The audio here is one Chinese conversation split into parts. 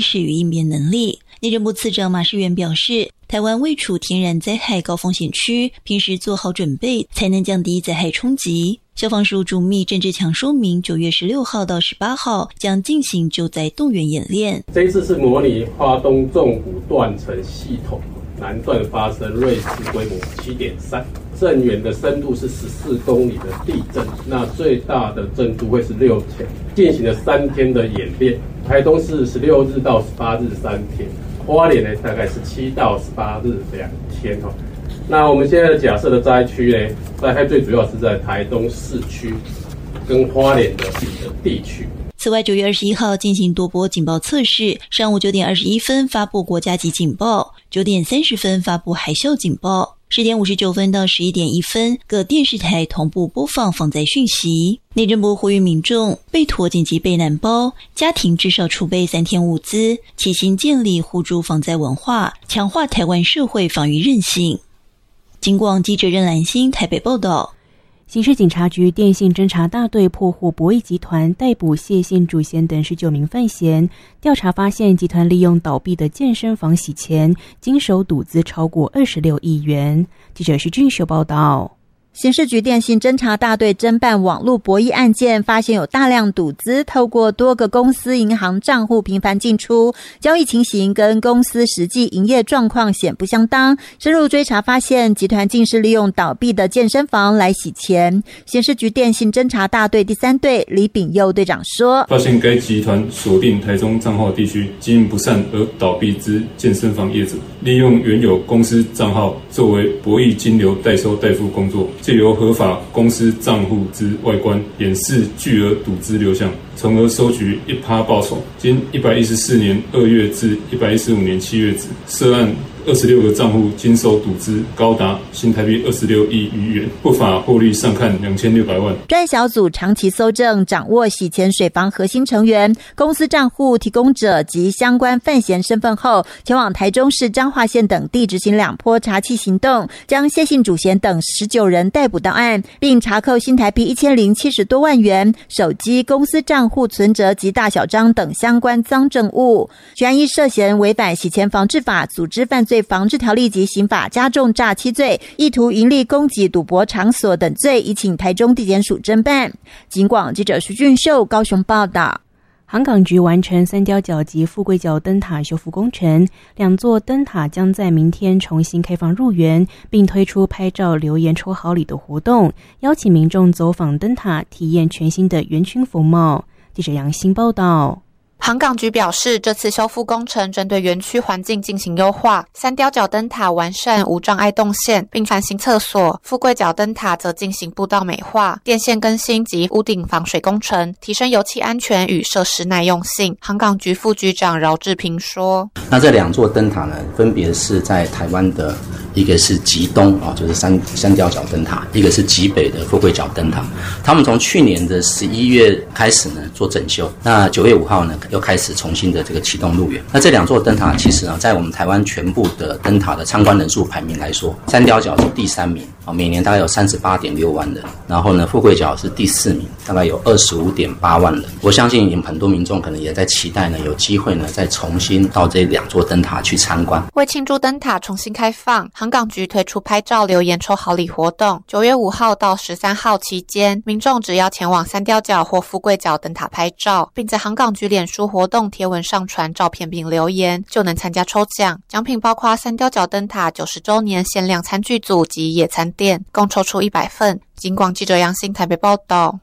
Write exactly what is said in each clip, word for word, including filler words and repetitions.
识与应变能力。内政部次长马世元表示，台湾位处天然灾害高风险区，平时做好准备才能降低灾害冲击。消防署主秘郑志强说明，九月十六号到十八号将进行救灾动员演练。 这一次是模拟花东纵谷断层系统南段发生瑞士规模 七点三， 震源的深度是十四公里的地震，那最大的震度会是六强。进行了三天的演练，台东是十六日到十八日三天，花莲呢大概是七到十八日两天哈。那我们现在假设的灾区呢，灾害最主要是在台东市区跟花莲的地区。 此外，九月二十一号进行多波警报测试，上午九点二十一分发布国家级警报，九点三十分发布海啸警报，十点五十九分到十一点一分各电视台同步播放防灾讯息。内政部呼吁民众备妥紧急备难包，家庭至少储备三天物资，齐心建立互助防灾文化，强化台湾社会防御韧性。警广记者任兰心台北报道。 刑事警察局电信侦查大队破获博弈集团，逮捕谢姓主嫌等十九名犯嫌。调查发现，集团利用倒闭的健身房洗钱，经手赌资超过二十六亿元。记者徐俊秀报道。 刑事局电信侦查大队侦办网络博弈案件，发现有大量赌资透过多个公司银行账户频繁进出，交易情形跟公司实际营业状况显不相当。深入追查发现，集团竟是利用倒闭的健身房来洗钱。刑事局电信侦查大队第三队李炳佑队长说， 发现该集团锁定台中彰化地区经营不善而倒闭之健身房业者，利用原有公司账号作为博弈金流代收代付工作，借由合法公司账户之外观掩饰巨额赌资流向，从而收取 百分之一 报酬。经一百一十四年二月至一百一十五年七月止，涉案二十六个账户经收赌资高达新台币二十六亿余元，不法获利上看两千六百万。 专案小组长期搜证，掌握洗钱水房核心成员、公司账户提供者及相关犯嫌身份后，前往台中市彰化县等地执行两波查缉行动，将谢姓主嫌等十九人逮捕到案，并查扣新台币一千零七十多万元、手机、公司账户存折及大小章等相关赃证物。全案依涉嫌违反洗钱防治法、组织犯罪防治条例及刑法加重诈欺罪、意图营利供给赌博场所等罪，已请台中地检署侦办。警广记者徐俊秀高雄报道。 航港局完成三貂角及富贵角灯塔修复工程，两座灯塔将在明天重新开放入园，并推出拍照留言抽好礼的活动，邀请民众走访灯塔，体验全新的园区风貌。记者杨欣报道。 航港局表示，这次修复工程针对园区环境进行优化，三貂角灯塔完善无障碍动线，并翻新厕所；富贵角灯塔则进行步道美化、电线更新及屋顶防水工程，提升油气安全与设施耐用性。航港局副局长饶志平说：“ 那这两座灯塔呢，分别是在台湾的一个是极东啊，就是三三貂角灯塔，一个是极北的富贵角灯塔。他们从去年的十一月开始呢做整修，那九月五号呢又开始重新的这个启动入园。那这两座灯塔其实呢，在我们台湾全部的灯塔的参观人数排名来说，三貂角是第三名啊，每年大概有三十八点六万人。然后呢，富贵角是第四名，大概有二十五点八万人。我相信很多民众可能也在期待呢，有机会呢再重新到这两座灯塔去参观。 为庆祝灯塔重新开放，航港局推出拍照留言抽好礼活动，九月五号到十三号期间，民众只要前往三貂角或富贵角灯塔拍照，并在航港局脸书活动贴文上传照片并留言，就能参加抽奖。奖品包括三貂角灯塔九十周年限量餐具组及野餐垫，共抽出一百份。警广记者杨欣台北报道。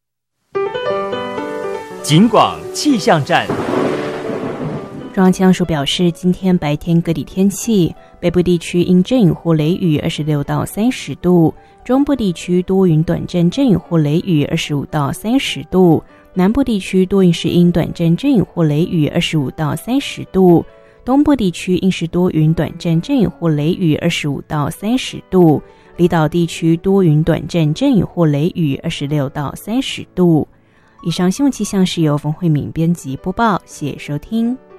警广气象站。 中央气象署表示，今天白天各地天气，北部地区因阵雨或雷雨二十六到三十度，中部地区多云短暂阵雨或雷雨二十五到三十度，南部地区多云是阴短暂阵雨或雷雨二十五到三十度，东部地区阴是多云短暂阵雨或雷雨二十五到三十度，离岛地区多云短暂阵雨或雷雨二十六到三十度。以上新闻气象是由冯慧敏编辑播报，谢谢收听。